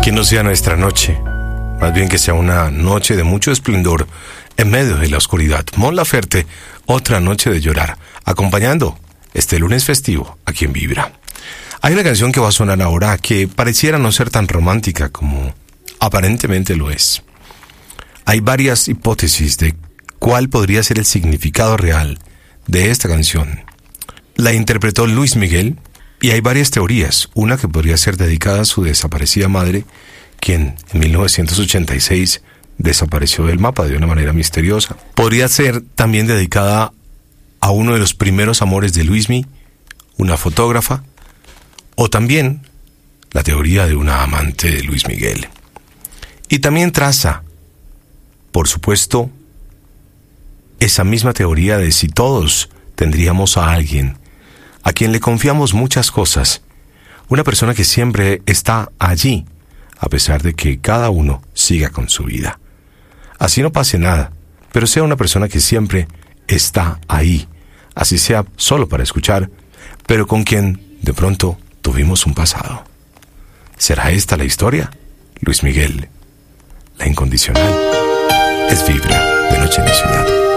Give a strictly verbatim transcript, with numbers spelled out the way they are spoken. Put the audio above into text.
Que no sea nuestra noche, más bien que sea una noche de mucho esplendor en medio de la oscuridad. Mon Laferte, otra noche de llorar, acompañando este lunes festivo aquí en Vibra. Hay una canción que va a sonar ahora que pareciera no ser tan romántica como aparentemente lo es. Hay varias hipótesis de cuál podría ser el significado real de esta canción. La interpretó Luis Miguel y hay varias teorías. Una que podría ser dedicada a su desaparecida madre, quien en mil novecientos ochenta y seis desapareció del mapa de una manera misteriosa. Podría ser también dedicada a uno de los primeros amores de Luismi, una fotógrafa, o también la teoría de una amante de Luis Miguel. Y también traza, por supuesto, esa misma teoría de si todos tendríamos a alguien a quien le confiamos muchas cosas, una persona que siempre está allí, a pesar de que cada uno siga con su vida. Así no pase nada, pero sea una persona que siempre está ahí, así sea solo para escuchar, pero con quien de pronto tuvimos un pasado. ¿Será esta la historia? Luis Miguel, la incondicional, es Vibra de Noche en la Ciudad.